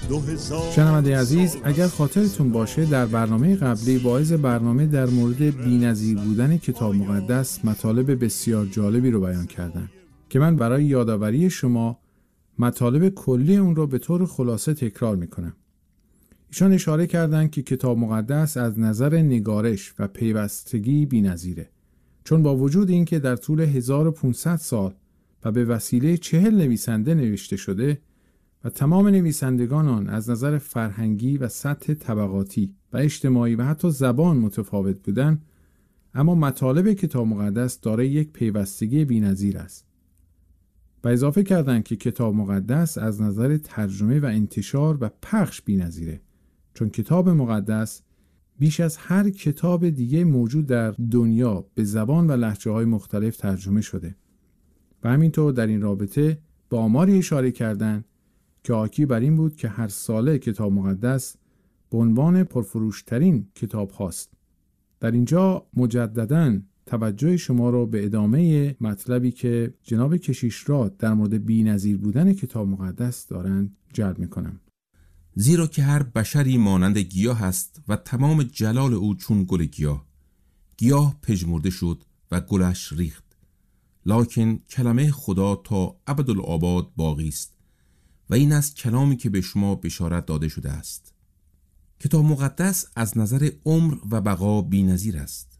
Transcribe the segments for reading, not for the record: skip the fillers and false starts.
شنونده عزیز، اگر خاطرتون باشه در برنامه قبلی واعظ برنامه در مورد بی‌نظیر بودن کتاب مقدس مطالب بسیار جالبی رو بیان کردن که من برای یادآوری شما مطالب کلی اون رو به طور خلاصه تکرار میکنم. ایشان اشاره کردند که کتاب مقدس از نظر نگارش و پیوستگی بی‌نظیره، چون با وجود این که در طول 1500 سال و به وسیله 40 نویسنده نوشته شده و تمام نویسندگان آن از نظر فرهنگی و سطح طبقاتی و اجتماعی و حتی زبان متفاوت بودند، اما مطالب کتاب مقدس دارای یک پیوستگی بی‌نظیر است. و اضافه کردند که کتاب مقدس از نظر ترجمه و انتشار و پخش بی‌نظیره، چون کتاب مقدس بیش از هر کتاب دیگه موجود در دنیا به زبان و لهجه‌های مختلف ترجمه شده. و همینطور در این رابطه به آماری اشاره کردند که حاکی بر این بود که هر ساله کتاب مقدس به عنوان پرفروشترین کتاب هاست. در اینجا مجدداً توجه شما را به ادامه مطلبی که جناب کشیش راد در مورد بی‌نظیر بودن کتاب مقدس دارند جلب می‌کنم. زیرا که هر بشری مانند گیاه است و تمام جلال او چون گل گیاه. گیاه پژمرده شد و گلش ریخت، لکن کلمه خدا تا ابدالآباد باقی است و این است کلامی که به شما بشارت داده شده است. کتاب مقدس از نظر عمر و بقا بی‌نظیر است.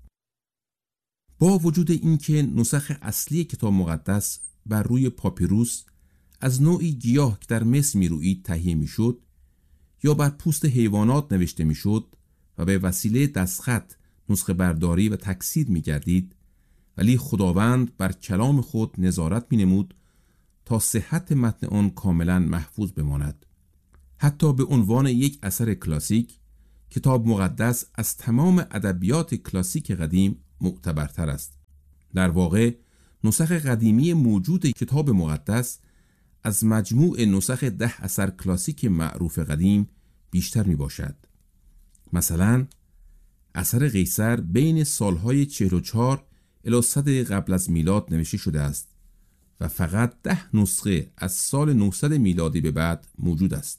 با وجود اینکه نسخ اصلی کتاب مقدس بر روی پاپیروس از نوعی گیاه که در مصر می‌رویید تهیه می‌شد یا بر پوست حیوانات نوشته می‌شد و به وسیله دستخط نسخه برداری و تکثیر می‌گردید، ولی خداوند بر کلام خود نظارت می‌نمود تا صحت متن آن کاملا محفوظ بماند. حتی به عنوان یک اثر کلاسیک، کتاب مقدس از تمام ادبیات کلاسیک قدیم معتبرتر است. در واقع نسخ قدیمی موجود کتاب مقدس از مجموع نسخ 10 اثر کلاسیک معروف قدیم بیشتر می باشد. مثلا اثر قیصر بین سالهای 44 الی 100 قبل از میلاد نوشته شده است و فقط 10 نسخه از سال 900 میلادی به بعد موجود است.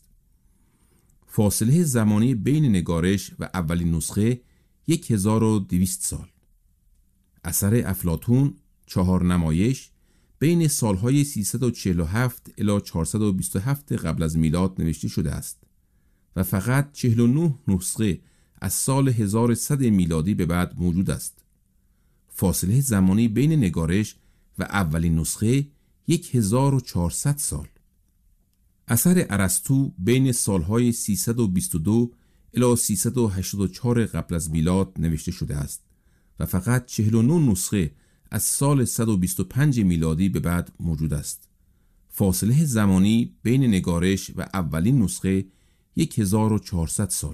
فاصله زمانی بین نگارش و اولین نسخه 1200 سال. اثر افلاطون 4 نمایش بین سالهای 347 الی 427 قبل از میلاد نوشته شده است و فقط 49 نسخه از سال 1100 میلادی به بعد موجود است. فاصله زمانی بین نگارش و اولین نسخه 1400 سال. اثر ارسطو بین سالهای 322 الی 384 قبل از میلاد نوشته شده است و فقط 49 نسخه از سال 125 میلادی به بعد موجود است. فاصله زمانی بین نگارش و اولین نسخه 1400 سال.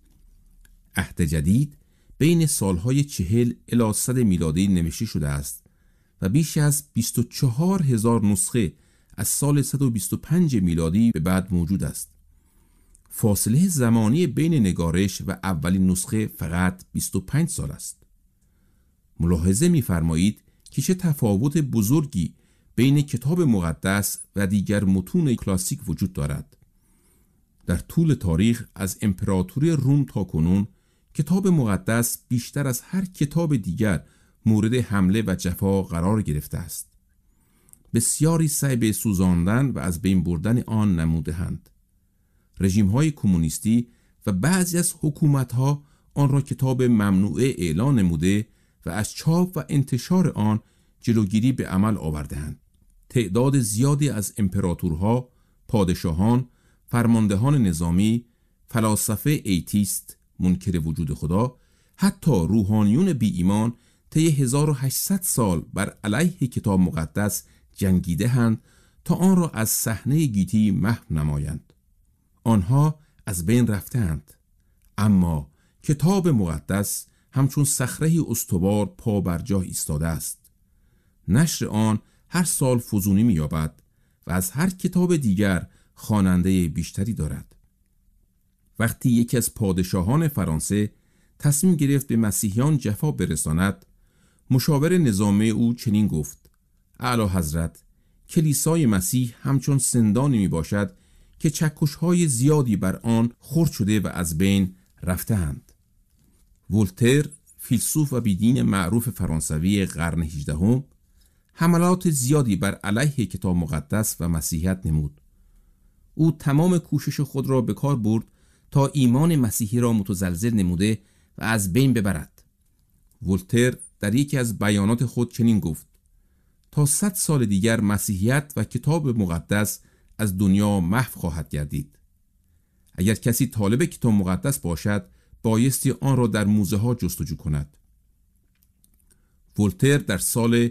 عهد جدید بین سالهای 40 الی 100 میلادی نوشته شده است و بیش از 24000 نسخه از سال 125 میلادی به بعد موجود است. فاصله زمانی بین نگارش و اولین نسخه فقط 25 سال است. ملاحظه می‌فرمایید که چه تفاوت بزرگی بین کتاب مقدس و دیگر متون کلاسیک وجود دارد. در طول تاریخ از امپراتوری روم تا کنون کتاب مقدس بیشتر از هر کتاب دیگر مورد حمله و جفا قرار گرفته است. بسیاری سعی به سوزاندن و از بین بردن آن نموده‌اند. رژیم‌های کمونیستی و بعضی از حکومت‌ها آن را کتاب ممنوعه اعلان نموده و از چاپ و انتشار آن جلوگیری به عمل آورده‌اند. تعداد زیادی از امپراتورها، پادشاهان، فرماندهان نظامی، فلاسفه ایتیست منکر وجود خدا، حتی روحانیون بی ایمان طی 1800 سال بر علیه کتاب مقدس جنگیده‌اند تا آن را از صحنه گیتی محو نمایند. آنها از بین رفتند، اما کتاب مقدس همچون صخره‌ای استوار پا بر جای ایستاده است. نشر آن هر سال فزونی می‌یابد و از هر کتاب دیگر خواننده بیشتری دارد. وقتی یکی از پادشاهان فرانسه تصمیم گرفت به مسیحیان جفا برساند، مشاور نظامی او چنین گفت: اعلی حضرت، کلیسای مسیح همچون سندانی می باشد که چکش‌های زیادی بر آن خرد شده و از بین رفته‌اند. ولتر، فیلسوف و بیدین معروف فرانسوی قرن 18، حملات زیادی بر علیه کتاب مقدس و مسیحیت نمود. او تمام کوشش خود را به کار برد تا ایمان مسیحی را متزلزل نموده و از بین ببرد. ولتر در یکی از بیانات خود چنین گفت: تا 100 سال دیگر مسیحیت و کتاب مقدس از دنیا محو خواهد گردید. اگر کسی طالب کتاب مقدس باشد، بایستی آن را در موزه ها جستجو کند. ولتر در سال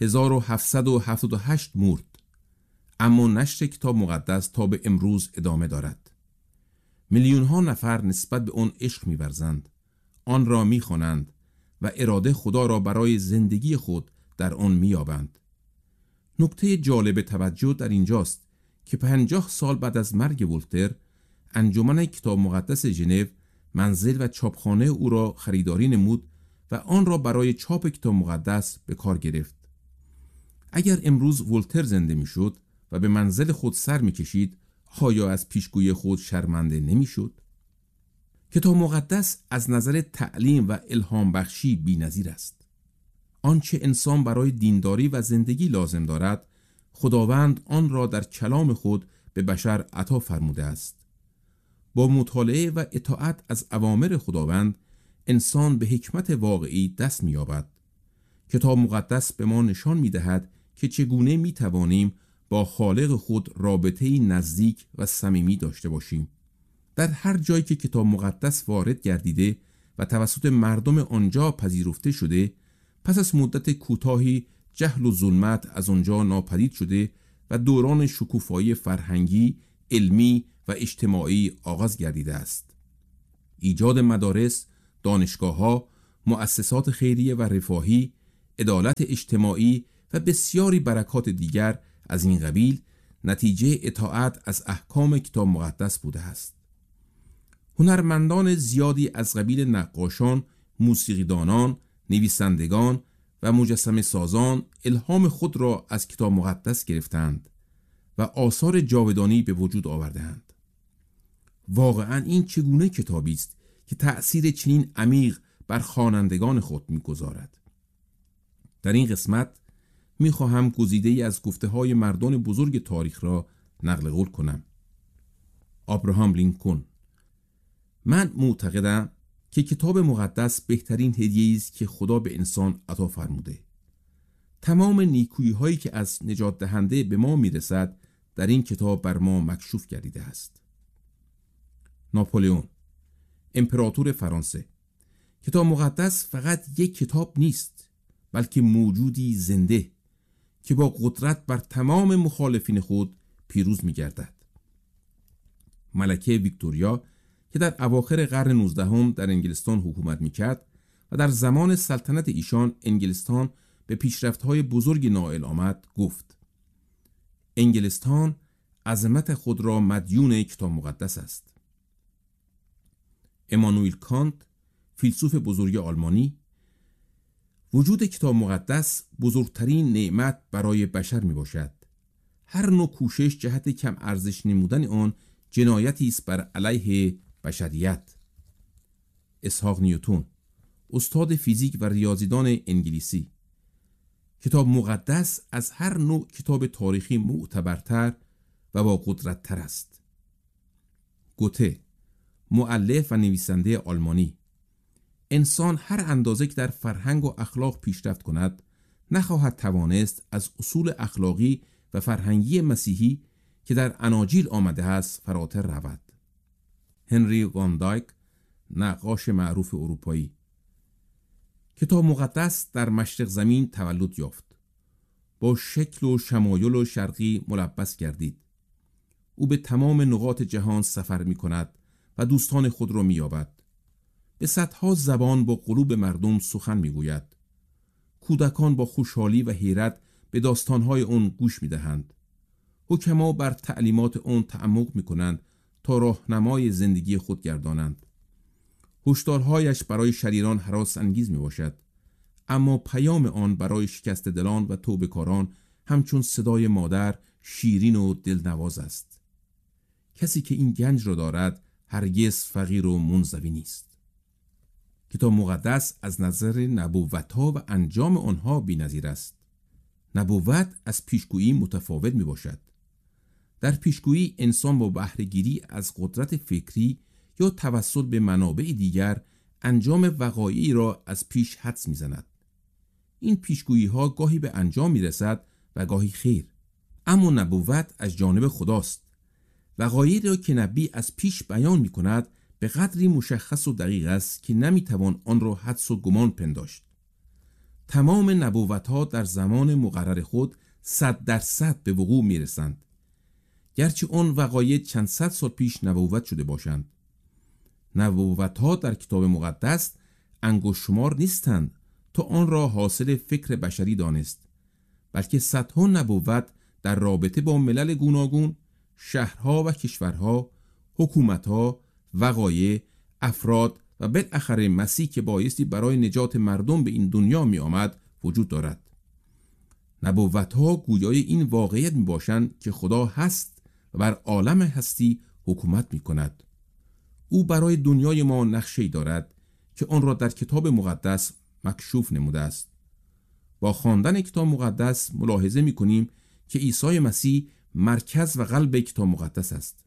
1778 مرد، اما نشر کتاب مقدس تا به امروز ادامه دارد. میلیون ها نفر نسبت به آن عشق می‌ورزند، آن را می‌خوانند و اراده خدا را برای زندگی خود در آن می‌یابند. نکته جالب توجه در اینجاست که 50 سال بعد از مرگ ولتر، انجمن کتاب مقدس ژنو منزل و چاپخانه او را خریداری نمود و آن را برای چاپ کتاب مقدس به کار گرفت. اگر امروز ولتر زنده میشد و به منزل خود سر میکشید، آیا از پیشگویی خود شرمنده نمیشد؟ کتاب مقدس از نظر تعلیم و الهام بخشی بی‌نظیر است. آنچه انسان برای دینداری و زندگی لازم دارد، خداوند آن را در کلام خود به بشر عطا فرموده است. با مطالعه و اطاعت از اوامر خداوند، انسان به حکمت واقعی دست می‌یابد. کتاب مقدس به ما نشان می‌دهد که چگونه می‌توانیم با خالق خود رابطه‌ای نزدیک و صمیمی داشته باشیم. در هر جایی که کتاب مقدس وارد گردیده و توسط مردم آنجا پذیرفته شده، پس از مدت کوتاهی جهل و ظلمت از آنجا ناپدید شده و دوران شکوفایی فرهنگی، علمی و اجتماعی آغاز گردیده است. ایجاد مدارس، دانشگاه‌ها، مؤسسات خیریه و رفاهی، عدالت اجتماعی و بسیاری برکات دیگر از این قبیل نتیجه اطاعت از احکام کتاب مقدس بوده است. هنرمندان زیادی از قبیل نقاشان، موسیقیدانان، نویسندگان و مجسمه سازان الهام خود را از کتاب مقدس گرفتند و آثار جاودانی به وجود آوردند. واقعاً این چگونه کتابی است که تأثیر چنین عمیق بر خوانندگان خود می‌گذارد. در این قسمت می‌خواهم گزیده‌ای از گفته‌های مردان بزرگ تاریخ را نقل قول کنم. ابراهام لینکلن: من معتقدم که کتاب مقدس بهترین هدیه‌ای است که خدا به انسان عطا فرموده. تمام نیکویی‌هایی که از نجات دهنده به ما میرسد در این کتاب بر ما مکشوف گردیده است. ناپلئون، امپراتور فرانسه: کتاب مقدس فقط یک کتاب نیست، بلکه موجودی زنده که با قدرت بر تمام مخالفین خود پیروز می‌گردد. ملکه ویکتوریا که در اواخر قرن 19 در انگلستان حکومت می‌کرد و در زمان سلطنت ایشان انگلستان به پیشرفت‌های بزرگ نائل آمد، گفت: انگلستان عظمت خود را مدیون کتاب مقدس است. امانوئل کانت، فیلسوف بزرگ آلمانی: وجود کتاب مقدس بزرگترین نعمت برای بشر می باشد. هر نوع کوشش جهت کم ارزش نمودن آن جنایتی است بر علیه بشریت. اسحاق نیوتن، استاد فیزیک و ریاضیدان انگلیسی: کتاب مقدس از هر نوع کتاب تاریخی معتبرتر و با قدرت‌تر است. گوته، مؤلف و نویسنده آلمانی: انسان هر اندازه که در فرهنگ و اخلاق پیشرفت کند، نخواهد توانست از اصول اخلاقی و فرهنگی مسیحی که در اناجیل آمده است فراتر رود. هنری وان دایک، نقاش معروف اروپایی: کتاب مقدس در مشرق زمین تولد یافت. با شکل و شمایل و شرقی ملبس گردید. او به تمام نقاط جهان سفر می کند و دوستان خود را می یابد. به صدها زبان با قلوب مردم سخن می گوید. کودکان با خوشحالی و حیرت به داستانهای اون گوش می دهند. حکما بر تعلیمات اون تعمق می کنند تا راهنمای زندگی خود گردانند. هشدارهایش برای شریران هراس انگیز می باشد، اما پیام آن برای شکست دلان و توبه‌کاران همچون صدای مادر شیرین و دلنواز است. کسی که این گنج را دارد هرگز فقیر و منزوی نیست. کتاب مقدس از نظر نبوت‌ها و انجام آنها بی‌نظیر است. نبوت از پیشگویی متفاوت می باشد. در پیشگویی انسان با بهره‌گیری از قدرت فکری یا توسط به منابع دیگر انجام وقایعی را از پیش حدس می‌زند. این پیشگویی‌ها گاهی به انجام می‌رسد و گاهی خیر. اما نبوت از جانب خداست. وقایعی را که نبی از پیش بیان می‌کند به قدری مشخص و دقیق است که نمی‌توان آن را حدس و گمان پنداشت. تمام نبوت‌ها در زمان مقرر خود 100% به وقوع می‌رسند، گرچه آن وقایع چند صد سال پیش نبوت شده باشند. نبوت‌ها در کتاب مقدس انگشت شمار نیستند تا آن را حاصل فکر بشری دانست، بلکه صدها نبوت در رابطه با ملل گوناگون، شهرها و کشورها، حکومت‌ها، وقایع، افراد و بالاخره مسیح که بایستی برای نجات مردم به این دنیا می آمد وجود دارد. نبوت‌ها گویای این واقعیت می باشند که خدا هست و بر عالم هستی حکومت می کند. او برای دنیای ما نقشه‌ای دارد که آن را در کتاب مقدس مکشوف نموده است. با خواندن کتاب مقدس ملاحظه می کنیم که عیسی مسیح مرکز و قلب کتاب مقدس است.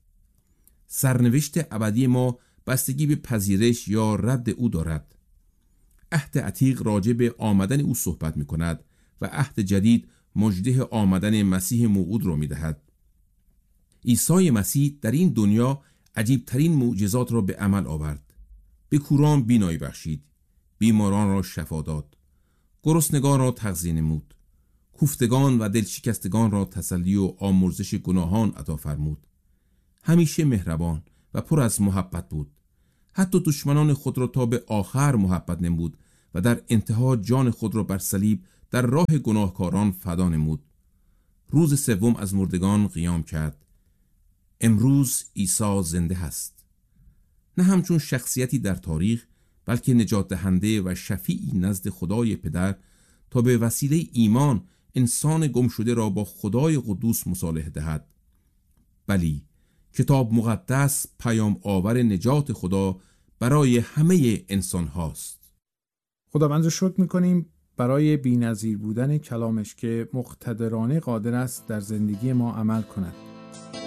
سرنوشت ابدی ما بستگی به پذیرش یا رد او دارد. عهد عتیق راجع به آمدن او صحبت می کند و عهد جدید مژده آمدن مسیح موعود را می دهد. عیسی مسیح در این دنیا عجیب ترین معجزات را به عمل آورد. به کوران بینایی بخشید، بیماران را شفا داد، گرسنگان را تغذیه نمود، کوفتگان و دلشکستگان را تسلی و آمرزش گناهان عطا فرمود. همیشه مهربان و پر از محبت بود. حتی دشمنان خود را تا به آخر محبت نمود و در انتها جان خود را بر صلیب در راه گناهکاران فدا نمود. روز سوم از مردگان قیام کرد. امروز عیسی زنده هست، نه همچون شخصیتی در تاریخ، بلکه نجات دهنده و شفیعی نزد خدای پدر تا به وسیله ایمان انسان گم شده را با خدای قدوس مصالحه دهد. بلی، کتاب مقدس پیام آور نجات خدا برای همه انسان هاست. خداوند رو شکر می‌کنیم برای بی‌نظیر بودن کلامش که مقتدرانه قادر است در زندگی ما عمل کند.